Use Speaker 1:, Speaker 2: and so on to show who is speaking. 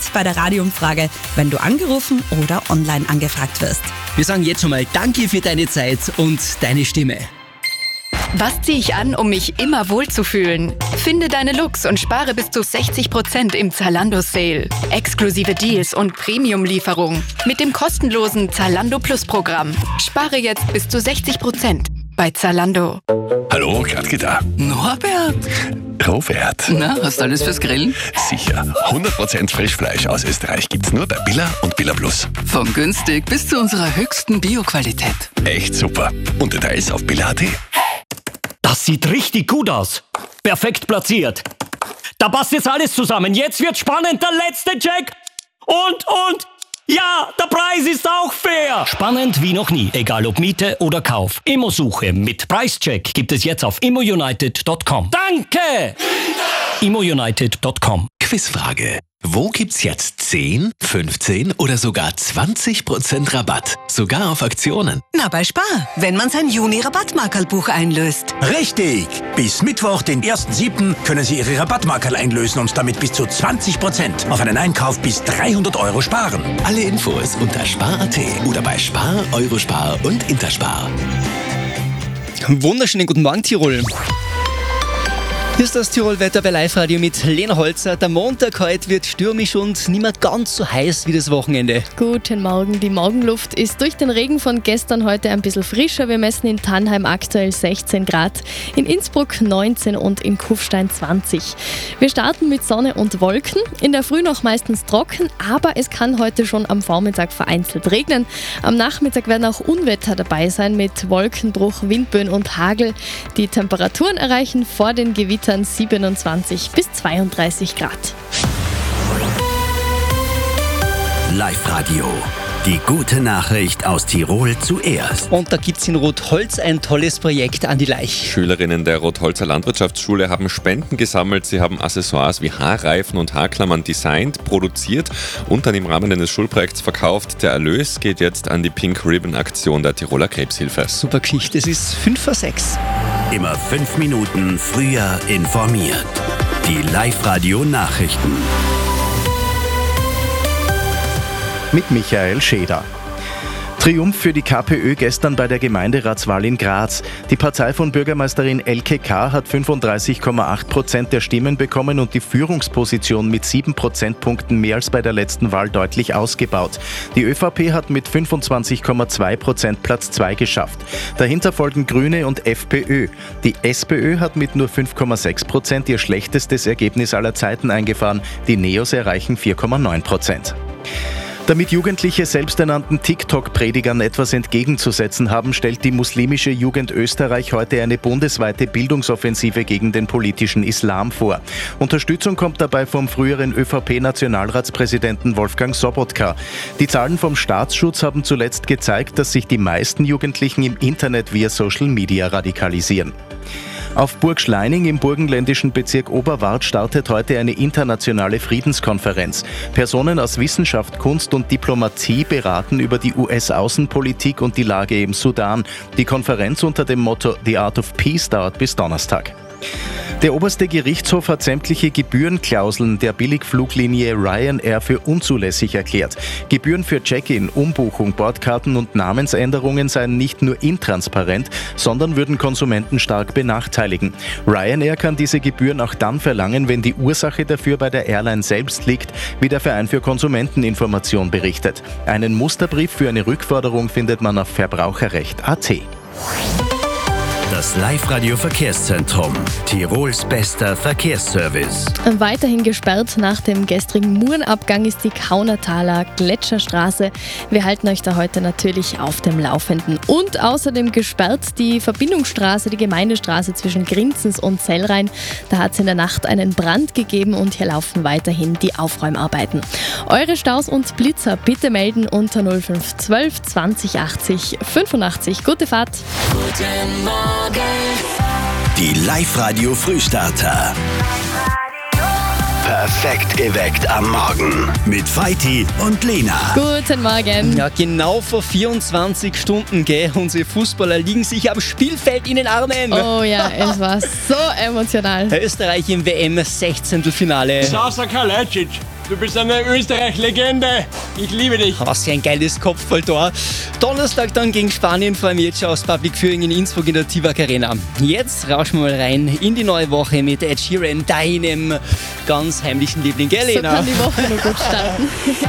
Speaker 1: bei der Radioumfrage, wenn du angerufen oder online angefragt wirst.
Speaker 2: Wir sagen jetzt schon mal Danke für deine Zeit und deine Stimme.
Speaker 3: Was ziehe ich an, um mich immer wohlzufühlen? Finde deine Looks und spare bis zu 60% im Zalando Sale. Exklusive Deals und Premium-Lieferung mit dem kostenlosen Zalando Plus Programm. Spare jetzt bis zu 60% bei Zalando.
Speaker 4: Hallo, Gradke da.
Speaker 2: Norbert?
Speaker 4: Robert.
Speaker 2: Na, hast du alles fürs Grillen?
Speaker 4: Sicher. 100% Frischfleisch aus Österreich gibt's nur bei Billa und Billa Plus.
Speaker 2: Von günstig bis zu unserer höchsten Bio-Qualität.
Speaker 4: Echt super. Und Details auf billa.at.
Speaker 5: Das sieht richtig gut aus. Perfekt platziert. Da passt jetzt alles zusammen. Jetzt wird spannend, der letzte Check. Und, ja, der Preis ist auch fair. Spannend wie noch nie, egal ob Miete oder Kauf. Immosuche mit Preischeck gibt es jetzt auf immounited.com. Danke! immounited.com.
Speaker 6: Quizfrage. Wo gibt's jetzt 10, 15 oder sogar 20% Rabatt? Sogar auf Aktionen.
Speaker 7: Na, bei Spar, wenn man sein Juni-Rabattmarkerlbuch einlöst.
Speaker 8: Richtig! Bis Mittwoch, den 1.7. können Sie Ihre Rabattmarkerl einlösen und damit bis zu 20% auf einen Einkauf bis 300 € sparen.
Speaker 6: Alle Infos unter spar.at oder bei Spar, Eurospar und Interspar.
Speaker 2: Wunderschönen guten Morgen, Tirol. Hier ist das Tirol-Wetter bei Live-Radio mit Lena Holzer. Der Montag heute wird stürmisch und nicht mehr ganz so heiß wie das Wochenende.
Speaker 9: Guten Morgen. Die Morgenluft ist durch den Regen von gestern heute ein bisschen frischer. Wir messen in Tannheim aktuell 16 Grad, in Innsbruck 19 und in Kufstein 20. Wir starten mit Sonne und Wolken. In der Früh noch meistens trocken, aber es kann heute schon am Vormittag vereinzelt regnen. Am Nachmittag werden auch Unwetter dabei sein mit Wolkenbruch, Windböen und Hagel. Die Temperaturen erreichen vor den Gewittern 27 bis 32 Grad.
Speaker 6: Live-Radio. Die gute Nachricht aus Tirol zuerst.
Speaker 2: Und da gibt es in Rotholz ein tolles Projekt an die Laich.
Speaker 10: Schülerinnen der Rotholzer Landwirtschaftsschule haben Spenden gesammelt. Sie haben Accessoires wie Haarreifen und Haarklammern designt, produziert und dann im Rahmen eines Schulprojekts verkauft. Der Erlös geht jetzt an die Pink Ribbon Aktion der Tiroler Krebshilfe.
Speaker 2: Super Geschichte, es ist 5:06.
Speaker 6: Immer 5 Minuten früher informiert. Die Live-Radio Nachrichten.
Speaker 11: Mit Michael Scheder. Triumph für die KPÖ gestern bei der Gemeinderatswahl in Graz. Die Partei von Bürgermeisterin Elke K. hat 35,8% der Stimmen bekommen und die Führungsposition mit 7 Prozentpunkten mehr als bei der letzten Wahl deutlich ausgebaut. Die ÖVP hat mit 25,2% Platz 2 geschafft. Dahinter folgen Grüne und FPÖ. Die SPÖ hat mit nur 5,6% ihr schlechtestes Ergebnis aller Zeiten eingefahren. Die Neos erreichen 4,9%. Damit Jugendliche selbsternannten TikTok-Predigern etwas entgegenzusetzen haben, stellt die muslimische Jugend Österreich heute eine bundesweite Bildungsoffensive gegen den politischen Islam vor. Unterstützung kommt dabei vom früheren ÖVP-Nationalratspräsidenten Wolfgang Sobotka. Die Zahlen vom Staatsschutz haben zuletzt gezeigt, dass sich die meisten Jugendlichen im Internet via Social Media radikalisieren. Auf Burg Schleining im burgenländischen Bezirk Oberwart startet heute eine internationale Friedenskonferenz. Personen aus Wissenschaft, Kunst und Diplomatie beraten über die US-Außenpolitik und die Lage im Sudan. Die Konferenz unter dem Motto The Art of Peace dauert bis Donnerstag. Der oberste Gerichtshof hat sämtliche Gebührenklauseln der Billigfluglinie Ryanair für unzulässig erklärt. Gebühren für Check-in, Umbuchung, Bordkarten und Namensänderungen seien nicht nur intransparent, sondern würden Konsumenten stark benachteiligen. Ryanair kann diese Gebühren auch dann verlangen, wenn die Ursache dafür bei der Airline selbst liegt, wie der Verein für Konsumenteninformation berichtet. Einen Musterbrief für eine Rückforderung findet man auf verbraucherrecht.at.
Speaker 6: Das Live-Radio-Verkehrszentrum. Tirols bester Verkehrsservice.
Speaker 9: Weiterhin gesperrt nach dem gestrigen Murenabgang ist die Kaunertaler Gletscherstraße. Wir halten euch da heute natürlich auf dem Laufenden. Und außerdem gesperrt die Verbindungsstraße, die Gemeindestraße zwischen Grinzens und Zellrhein. Da hat es in der Nacht einen Brand gegeben und hier laufen weiterhin die Aufräumarbeiten. Eure Staus und Blitzer bitte melden unter 0512 20 80 85. Gute Fahrt.
Speaker 6: Guten Morgen. Die Live-Radio Frühstarter. Perfekt geweckt am Morgen mit Feiti und Lena.
Speaker 9: Guten Morgen.
Speaker 2: Ja, genau vor 24 Stunden, gell? Unsere Fußballer liegen sich am Spielfeld in den Armen.
Speaker 9: Oh ja, es war so emotional.
Speaker 2: Österreich im WM-16-Finale.
Speaker 12: Sasa Kalajdzic. du bist eine Österreich-Legende. Ich liebe dich.
Speaker 2: Was für ein geiles Kopfballtor. Donnerstag dann gegen Spanien vor dem jetzt schon aus Public Viewing in Innsbruck in der Tivak Arena. Jetzt rauschen wir mal rein in die neue Woche mit Ed Sheeran, deinem ganz heimlichen Liebling, gell,
Speaker 9: So
Speaker 2: Lena?
Speaker 9: kann die Woche noch gut starten.